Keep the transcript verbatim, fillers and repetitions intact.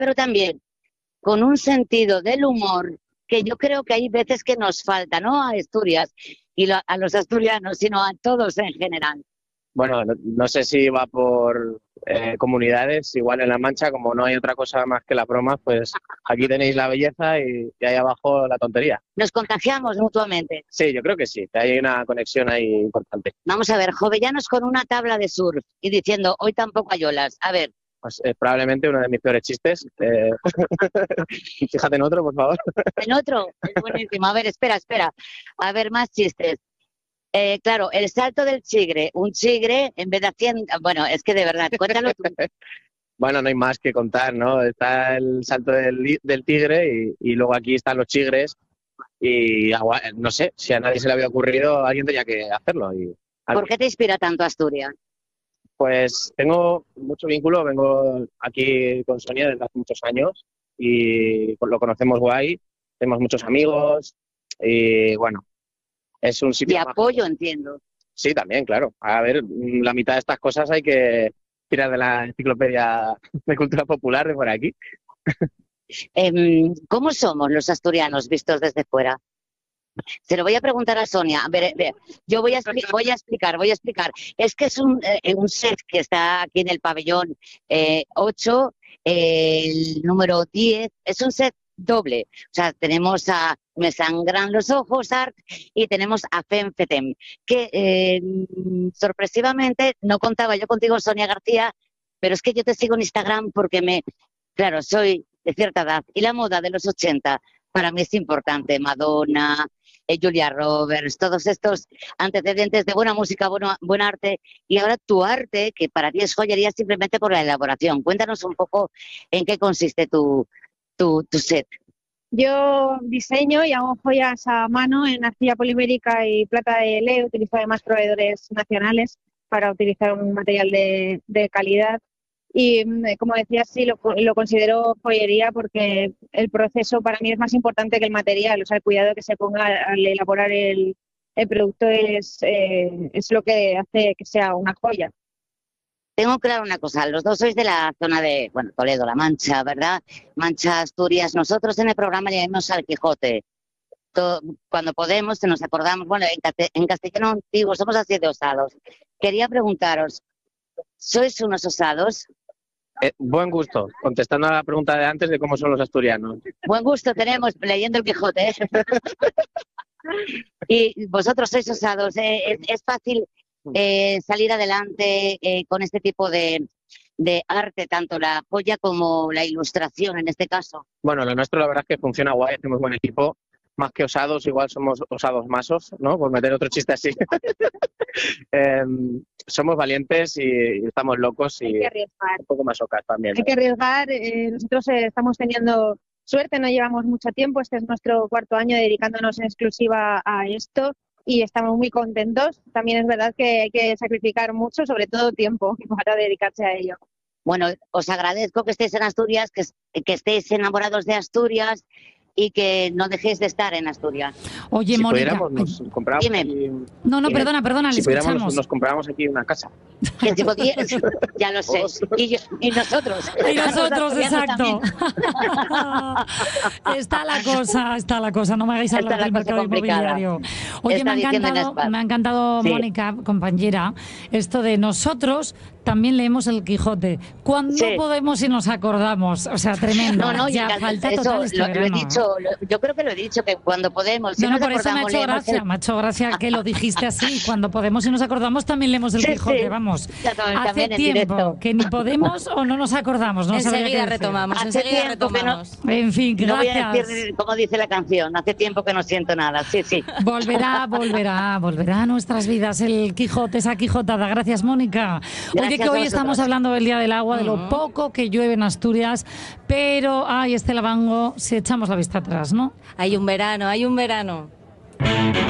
pero también con un sentido del humor que yo creo que hay veces que nos falta, no a Asturias y lo, a los asturianos, sino a todos en general. Bueno, no, no sé si va por eh, comunidades, igual en La Mancha, como no hay otra cosa más que las bromas, pues aquí tenéis la belleza y, y ahí abajo la tontería. Nos contagiamos mutuamente. Sí, yo creo que sí, que hay una conexión ahí importante. Vamos a ver, Jovellanos con una tabla de surf y diciendo, hoy tampoco hay olas. A ver. Pues es probablemente uno de mis peores chistes. Eh... Fíjate en otro, por favor. En otro, es buenísimo. A ver, espera, espera. A ver, más chistes. Eh, claro, el salto del chigre. Un chigre, en vez de cien... Bueno, es que de verdad, cuéntalo tú. Bueno, no hay más que contar, ¿no? Está el salto del, del tigre y, y luego aquí están los chigres y no sé, si a nadie se le había ocurrido, alguien tenía que hacerlo. Y... ¿Por qué te inspira tanto Asturias? Pues tengo mucho vínculo, vengo aquí con Sonia desde hace muchos años y lo conocemos guay, tenemos muchos amigos y bueno, es un sitio... Y apoyo, entiendo. Sí, también, claro. A ver, la mitad de estas cosas hay que tirar de la enciclopedia de cultura popular de por aquí. Eh, ¿Cómo somos los asturianos vistos desde fuera? Se lo voy a preguntar a Sonia. A ver, ver, yo voy a, voy a explicar, voy a explicar. Es que es un, eh, un set que está aquí en el pabellón eh, ocho, eh, el número diez, es un set doble. O sea, tenemos a Me sangran los ojos, Art, y tenemos a Fem Fetem, que eh, sorpresivamente no contaba yo contigo, Sonia García, pero es que yo te sigo en Instagram porque me, claro, soy de cierta edad y la moda de los ochenta para mí es importante. Madonna, eh, Julia Roberts, todos estos antecedentes de buena música, bueno, buen arte, y ahora tu arte, que para ti es joyería simplemente por la elaboración. Cuéntanos un poco en qué consiste tu, tu, tu set. Yo diseño y hago joyas a mano en arcilla polimérica y plata de L E. Utilizo además proveedores nacionales para utilizar un material de, de calidad. Y como decía, sí, lo, lo considero joyería porque el proceso para mí es más importante que el material. O sea, el cuidado que se ponga al elaborar el, el producto es, eh, es lo que hace que sea una joya. Tengo claro una cosa, los dos sois de la zona de, bueno, Toledo, La Mancha, ¿verdad? Mancha, Asturias. Nosotros en el programa llamamos al Quijote. Todo, cuando podemos, se nos acordamos, bueno, en, en castellano antiguo somos así de osados. Quería preguntaros, ¿sois unos osados? Eh, buen gusto, contestando a la pregunta de antes de cómo son los asturianos. Buen gusto tenemos leyendo el Quijote, ¿eh? Y vosotros sois osados, ¿eh? es, es fácil eh, salir adelante eh, con este tipo de, de arte, tanto la joya como la ilustración en este caso. Bueno, lo nuestro la verdad es que funciona guay, hacemos buen equipo. Más que osados, igual somos osados masos, ¿no? Por meter otro chiste así. eh, somos valientes y, y estamos locos y hay que arriesgar. Un poco masocas también. Hay que arriesgar. Eh, nosotros eh, estamos teniendo suerte, no llevamos mucho tiempo. Este es nuestro cuarto año dedicándonos en exclusiva a esto y estamos muy contentos. También es verdad que hay que sacrificar mucho, sobre todo tiempo, para dedicarse a ello. Bueno, os agradezco que estéis en Asturias, que, que estéis enamorados de Asturias y que no dejéis de estar en Asturias. Oye, si Mónica, nos compramos aquí, no, no, perdona, perdona, si le escuchamos. Nos, nos compramos aquí una casa. Que si podías, ya lo sé. Y, yo, y nosotros. Y nosotros, exacto. Está la cosa, está la cosa. No me hagáis hablar del mercado inmobiliario. Oye, me ha, encantado, me ha encantado, sí. Mónica, compañera, esto de nosotros también leemos el Quijote. Cuando sí. podemos y nos acordamos. O sea, tremendo. No, no, ya ya falta eso, total este lo, verano, lo he dicho, ¿eh? lo, yo creo que lo he dicho, que cuando podemos. Si no, no, nos por eso me ha hecho gracia, el... me ha hecho gracia que lo dijiste así. Cuando podemos y nos acordamos también leemos el sí, Quijote, sí. vamos. Hace tiempo que ni podemos o no nos acordamos. No enseguida retomamos, enseguida retomamos. No, en fin, gracias. No voy a decir, como dice la canción, hace tiempo que no siento nada. Sí, sí. Volverá, volverá, volverá a nuestras vidas el Quijote, esa Quijotada. Gracias, Mónica. Gracias. Oye, que hoy estamos hablando del Día del Agua, de lo poco que llueve en Asturias, pero, ay, Estela Bango, si echamos la vista atrás, ¿no? Hay un verano, hay un verano.